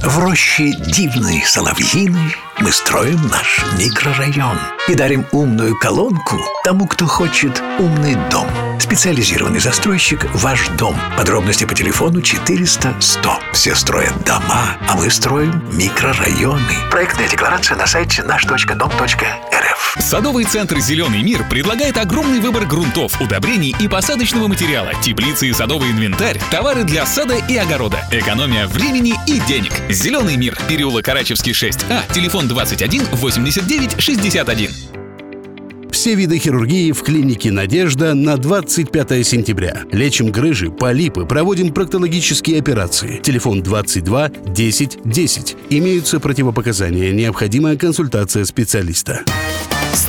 В роще дивной соловьиной мы строим наш микрорайон и дарим умную колонку тому, кто хочет умный дом. Специализированный застройщик «Ваш дом». Подробности по телефону 400 100. Все строят дома, а мы строим микрорайоны. Проектная декларация на сайте наш.дом.рф. Садовый центр «Зеленый мир» предлагает огромный выбор грунтов, удобрений и посадочного материала, теплицы и садовый инвентарь, товары для сада и огорода. Экономия времени и денег. «Зеленый мир», переулок Карачевский, 6А, телефон 21 89 61. Все виды хирургии в клинике «Надежда» на 25 сентября. Лечим грыжи, полипы, проводим проктологические операции. Телефон 22 10 10. Имеются противопоказания. Необходимая консультация специалиста.